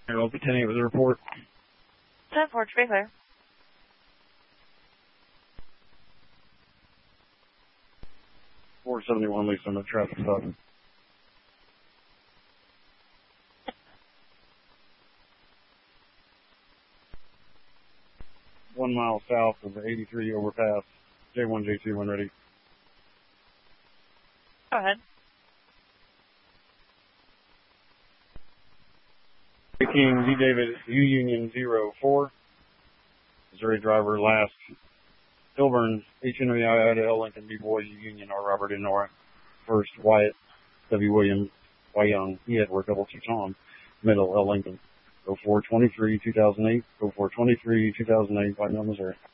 Harold, 10-8 with a report. 10-4, to be clear. .471 Lisa on the traffic stop. 1 mile south of the 83 overpass. J1, J2, when ready. Go ahead. King D. David, U Union 04. Missouri driver, last. Hilburn, HNV Iota, L Lincoln, B. Boy, U Union, R. Robert, and Nora. First, Wyatt, W. William, Y. Young, E. Edward, double T. Tom. Middle, L. Lincoln. 0423, 2008. 0423, 2008, Whiteville, Missouri.